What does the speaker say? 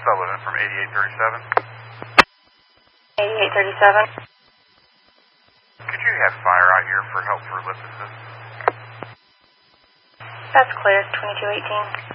Sullivan from 8837. 8837. Could you have fire out here for help for lift assist? That's clear, 2218.